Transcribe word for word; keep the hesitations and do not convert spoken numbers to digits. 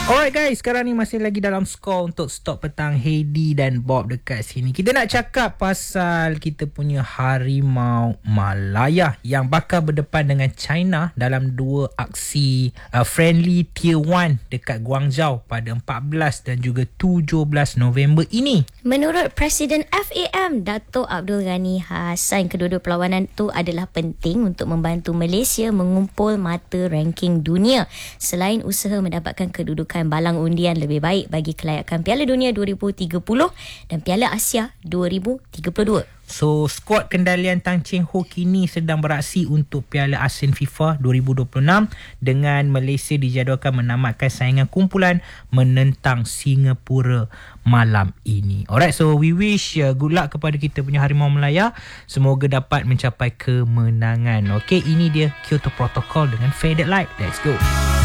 Alright guys, sekarang ni masih lagi dalam skor untuk stok petang Heidi dan Bob dekat sini. Kita nak cakap pasal kita punya Harimau Malaya yang bakal berdepan dengan China dalam dua aksi uh, friendly tier one dekat Guangzhou pada empat belas dan juga tujuh belas November ini. Menurut Presiden F A M, Dato' Abdul Ghani Hassan, kedua-dua perlawanan itu adalah penting untuk membantu Malaysia mengumpul mata ranking dunia. Selain usaha mendapatkan kedudukan balang undian lebih baik bagi kelayakan Piala Dunia dua ribu tiga puluh dan Piala Asia dua ribu tiga puluh dua. So, skuad kendalian Tan Cheng Ho kini sedang beraksi untuk Piala ASEAN FIFA dua ribu dua puluh enam dengan Malaysia dijadualkan menamatkan saingan kumpulan menentang Singapura malam ini. Alright, so we wish uh, good luck kepada kita punya Harimau Malaya. Semoga dapat mencapai kemenangan. Okay, ini dia Kyoto Protocol dengan Faded Light. Let's go.